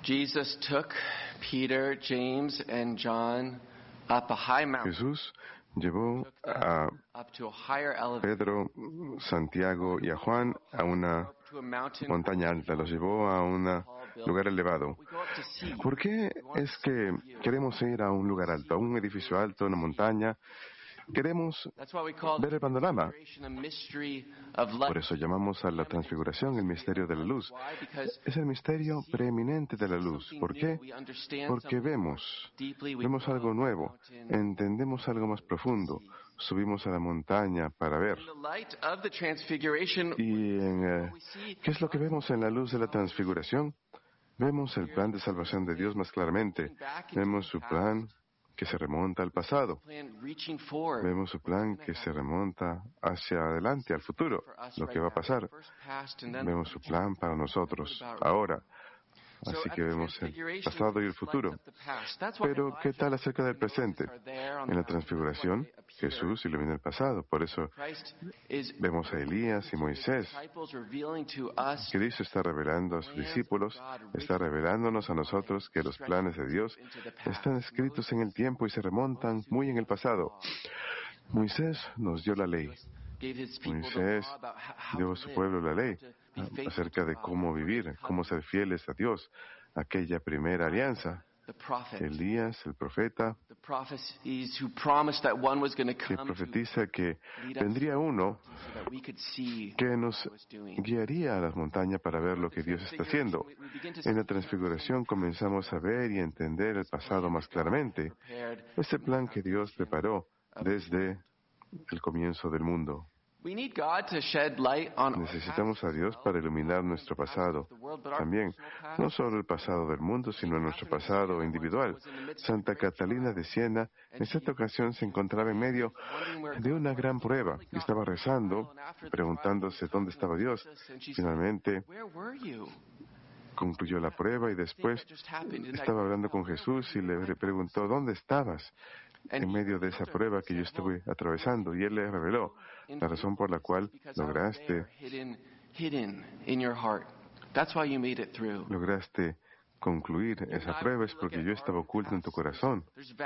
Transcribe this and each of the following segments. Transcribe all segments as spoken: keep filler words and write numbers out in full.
Jesus took Peter, James, and John up a high mountain. Jesús llevó a Pedro, Santiago y a Juan a una montaña alta, los llevó a un lugar elevado. ¿Por qué es que queremos ir a un lugar alto, a un edificio alto, a una montaña? Queremos ver el panorama. Por eso llamamos a la transfiguración el misterio de la luz. Es el misterio preeminente de la luz. ¿Por qué? Porque vemos, vemos algo nuevo, entendemos algo más profundo. Subimos a la montaña para ver. ¿Y en, eh, qué es lo que vemos en la luz de la transfiguración? Vemos el plan de salvación de Dios más claramente. Vemos su plan que se remonta al pasado. Vemos su plan que se remonta hacia adelante, al futuro, lo que va a pasar. Vemos su plan para nosotros, ahora. Así que vemos el pasado y el futuro. Pero, ¿qué tal acerca del presente? En la transfiguración, Jesús ilumina el pasado. Por eso vemos a Elías y Moisés. Cristo está revelando a sus discípulos, está revelándonos a nosotros que los planes de Dios están escritos en el tiempo y se remontan muy en el pasado. Moisés nos dio la ley. Moisés dio a su pueblo la ley acerca de cómo vivir, cómo ser fieles a Dios, aquella primera alianza. Elías, el profeta, que profetiza que vendría uno que nos guiaría a las montañas para ver lo que Dios está haciendo. En la transfiguración comenzamos a ver y entender el pasado más claramente. Ese plan que Dios preparó desde el comienzo del mundo. Necesitamos a Dios para iluminar nuestro pasado. También, no solo el pasado del mundo, sino nuestro pasado individual. Santa Catalina de Siena, en cierta ocasión, se encontraba en medio de una gran prueba y estaba rezando, preguntándose dónde estaba Dios. Finalmente, concluyó la prueba y después estaba hablando con Jesús y le preguntó, ¿dónde estabas en medio de esa prueba que yo estuve atravesando? Y Él le reveló la razón por la cual lograste, lograste concluir esa prueba es porque yo estaba oculto en tu corazón.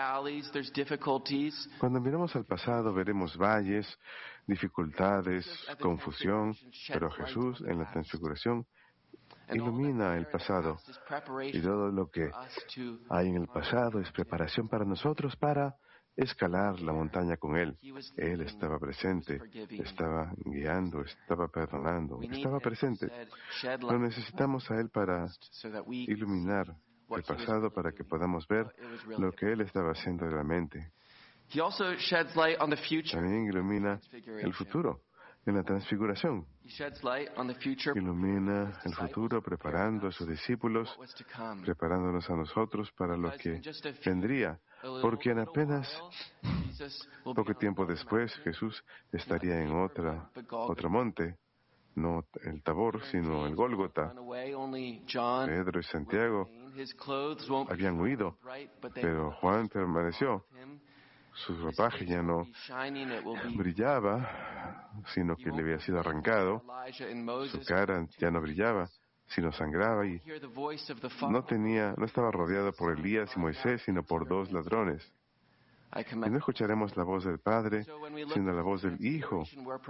Cuando miramos al pasado veremos valles, dificultades, confusión, pero Jesús en la transfiguración ilumina el pasado y todo lo que hay en el pasado es preparación para nosotros para escalar la montaña con Él. Él estaba presente, estaba guiando, estaba perdonando, estaba presente. Lo necesitamos a Él para iluminar el pasado para que podamos ver lo que Él estaba haciendo realmente. También ilumina el futuro. En la transfiguración, ilumina el futuro preparando a sus discípulos, preparándonos a nosotros para lo que vendría, porque en apenas poco tiempo después Jesús estaría en otra, otro monte, no el Tabor, sino el Gólgota. Pedro y Santiago habían huido, pero Juan permaneció. Su ropaje ya no brillaba, sino que le había sido arrancado. Su cara ya no brillaba, sino sangraba y no tenía, no estaba rodeado por Elías y Moisés, sino por dos ladrones. Y no escucharemos la voz del Padre, sino la voz del Hijo,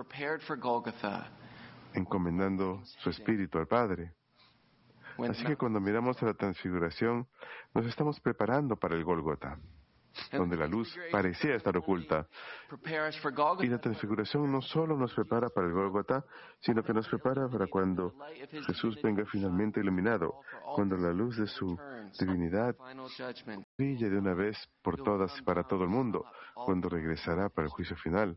encomendando su espíritu al Padre. Así que cuando miramos a la transfiguración, nos estamos preparando para el Gólgota, donde la luz parecía estar oculta. Y la transfiguración no solo nos prepara para el Gólgota, sino que nos prepara para cuando Jesús venga finalmente iluminado, cuando la luz de su divinidad brille de una vez por todas y para todo el mundo, cuando regresará para el juicio final.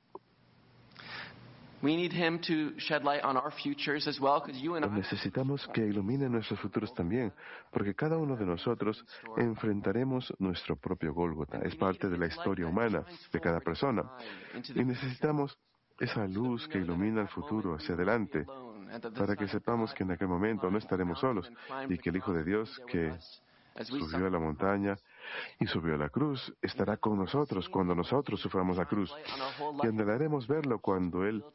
Necesitamos que ilumine nuestros futuros también, porque cada uno de nosotros enfrentaremos nuestro propio Gólgota. Es parte de la historia humana de cada persona. Y necesitamos esa luz que ilumina el futuro hacia adelante, para que sepamos que en aquel momento no estaremos solos y que el Hijo de Dios que subió a la montaña y subió a la cruz, estará con nosotros cuando nosotros suframos la cruz. Y anhelaremos verlo cuando Él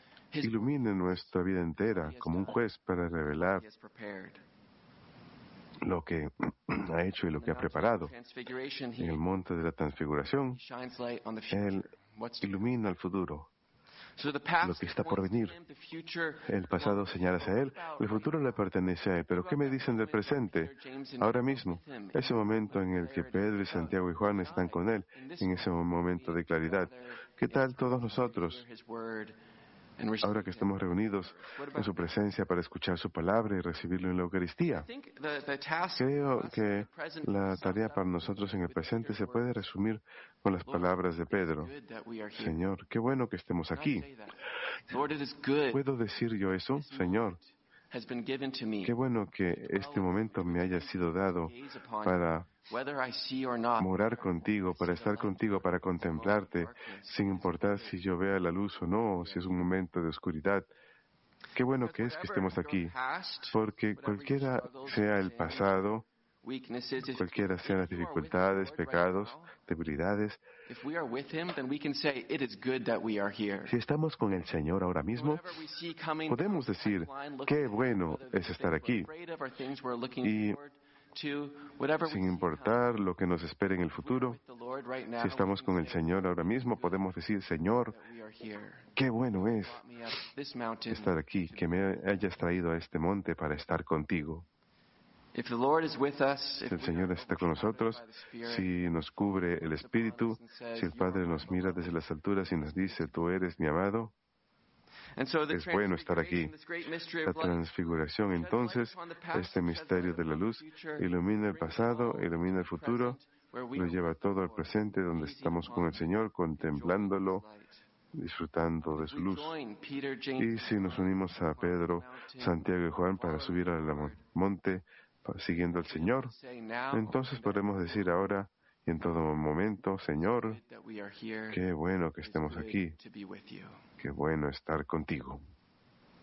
ilumine nuestra vida entera como un juez para revelar lo que ha hecho y lo que ha preparado. En el monte de la transfiguración, Él ilumina el futuro, lo que está por venir. El pasado señala a Él, el futuro le pertenece a Él. Pero ¿qué me dicen del presente? Ahora mismo, ese momento en el que Pedro y Santiago y Juan están con Él, en ese momento de claridad. ¿Qué tal todos nosotros? Ahora que estamos reunidos en su presencia para escuchar su palabra y recibirlo en la Eucaristía, creo que la tarea para nosotros en el presente se puede resumir con las palabras de Pedro. Señor, qué bueno que estemos aquí. ¿Puedo decir yo eso? Señor, qué bueno que este momento me haya sido dado para morar contigo, para estar contigo, para contemplarte, sin importar si yo vea la luz o no, o si es un momento de oscuridad. Qué bueno que es que estemos aquí, porque cualquiera sea el pasado, cualquiera sean las dificultades, pecados, debilidades, si estamos con el Señor ahora mismo, podemos decir, qué bueno es estar aquí. Y sin importar lo que nos espere en el futuro, si estamos con el Señor ahora mismo, podemos decir, Señor, qué bueno es estar aquí, que me hayas traído a este monte para estar contigo. Si el Señor está con nosotros, si nos cubre el Espíritu, si el Padre nos mira desde las alturas y nos dice, tú eres mi amado, es bueno estar aquí. La transfiguración, entonces, este misterio de la luz, ilumina el pasado, ilumina el futuro, lo lleva todo al presente, donde estamos con el Señor, contemplándolo, disfrutando de su luz. Y si nos unimos a Pedro, Santiago y Juan para subir al monte, siguiendo al Señor, entonces podemos decir ahora y en todo momento, Señor, qué bueno que estemos aquí, qué bueno estar contigo.